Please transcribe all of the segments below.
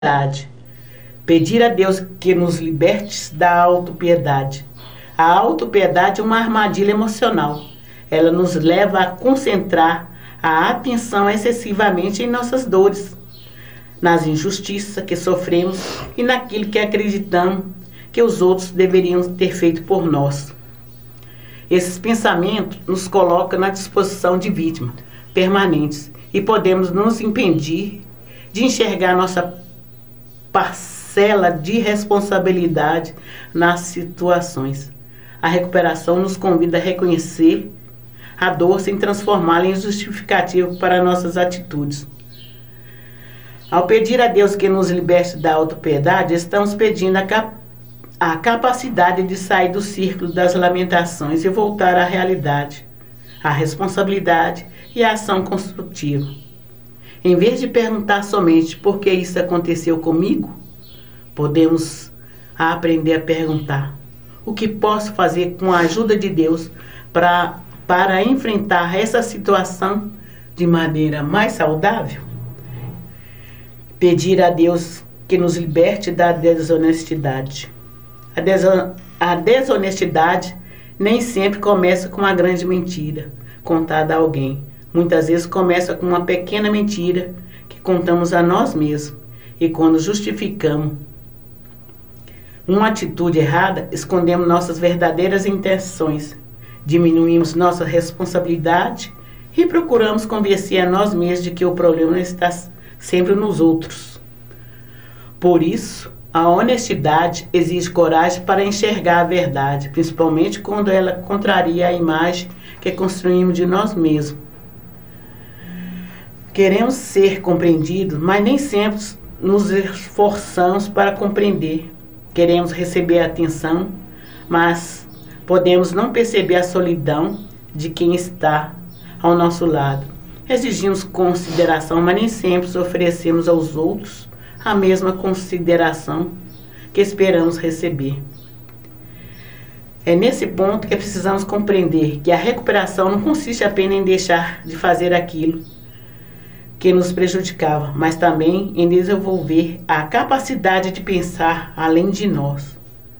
Piedade. Pedir a Deus que nos liberte da autopiedade. A autopiedade é uma armadilha emocional. Ela nos leva a concentrar a atenção excessivamente em nossas dores, nas injustiças que sofremos e naquilo que acreditamos que os outros deveriam ter feito por nós. Esses pensamentos nos colocam na disposição de vítimas permanentes e podemos nos impedir de enxergar nossa parcela de responsabilidade nas situações. A recuperação nos convida a reconhecer a dor sem transformá-la em justificativo para nossas atitudes. Ao pedir a Deus que nos liberte da autopiedade, estamos pedindo a capacidade de sair do círculo das lamentações e voltar à realidade, à responsabilidade e à ação construtiva. Em vez de perguntar somente por que isso aconteceu comigo, podemos aprender a perguntar: o que posso fazer com a ajuda de Deus para enfrentar essa situação de maneira mais saudável? Pedir a Deus que nos liberte da desonestidade. A desonestidade nem sempre começa com uma grande mentira contada a alguém. Muitas vezes começa com uma pequena mentira que contamos a nós mesmos. E quando justificamos uma atitude errada, escondemos nossas verdadeiras intenções, diminuímos nossa responsabilidade e procuramos convencer a nós mesmos de que o problema está sempre nos outros. Por isso, a honestidade exige coragem para enxergar a verdade, principalmente quando ela contraria a imagem que construímos de nós mesmos. Queremos ser compreendidos, mas nem sempre nos esforçamos para compreender. Queremos receber atenção, mas podemos não perceber a solidão de quem está ao nosso lado. Exigimos consideração, mas nem sempre oferecemos aos outros a mesma consideração que esperamos receber. É nesse ponto que precisamos compreender que a recuperação não consiste apenas em deixar de fazer aquilo que nos prejudicava, mas também em desenvolver a capacidade de pensar além de nós.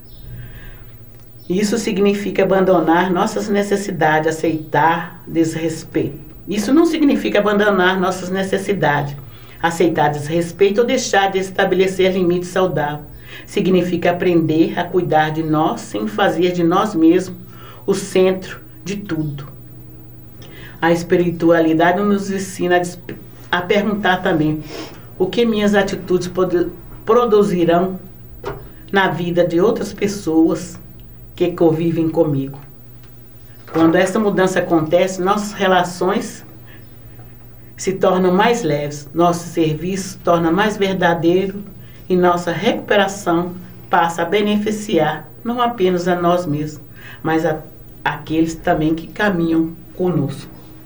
Isso significa abandonar nossas necessidades, aceitar desrespeito. Isso não significa abandonar nossas necessidades, aceitar desrespeito ou deixar de estabelecer limites saudáveis. Significa aprender a cuidar de nós sem fazer de nós mesmos o centro de tudo. A espiritualidade nos ensina a perguntar também: o que minhas atitudes produzirão na vida de outras pessoas que convivem comigo? Quando essa mudança acontece, nossas relações se tornam mais leves, nosso serviço se torna mais verdadeiro e nossa recuperação passa a beneficiar não apenas a nós mesmos, mas aqueles também que caminham conosco.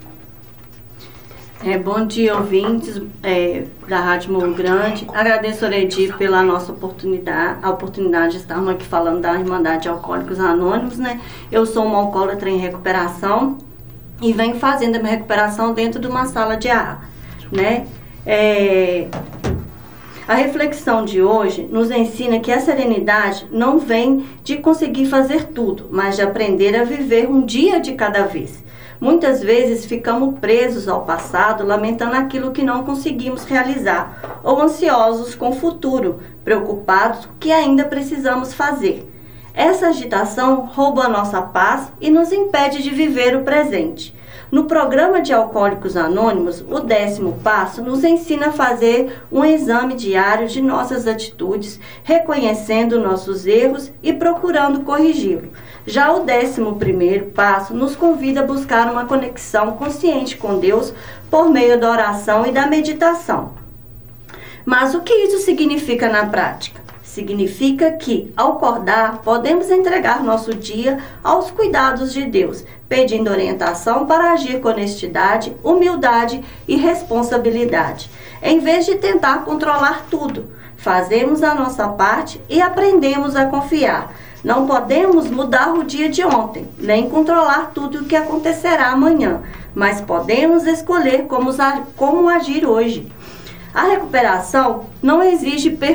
Bom dia, ouvintes da Rádio Morro Grande. Agradeço a Oredi pela nossa oportunidade, a oportunidade de estarmos aqui falando da Irmandade de Alcoólicos Anônimos, né? Eu sou uma alcoólatra em recuperação e venho fazendo a minha recuperação dentro de uma sala de AA, né? A reflexão de hoje nos ensina que a serenidade não vem de conseguir fazer tudo, mas de aprender a viver um dia de cada vez. Muitas vezes ficamos presos ao passado, lamentando aquilo que não conseguimos realizar, ou ansiosos com o futuro, preocupados com o que ainda precisamos fazer. Essa agitação rouba a nossa paz e nos impede de viver o presente. No programa de Alcoólicos Anônimos, o 10º passo nos ensina a fazer um exame diário de nossas atitudes, reconhecendo nossos erros e procurando corrigi-lo. Já o 11º passo nos convida a buscar uma conexão consciente com Deus por meio da oração e da meditação. Mas o que isso significa na prática? Significa que, ao acordar, podemos entregar nosso dia aos cuidados de Deus, pedindo orientação para agir com honestidade, humildade e responsabilidade. Em vez de tentar controlar tudo, fazemos a nossa parte e aprendemos a confiar. Não podemos mudar o dia de ontem, nem controlar tudo o que acontecerá amanhã, mas podemos escolher como agir hoje. A recuperação não exige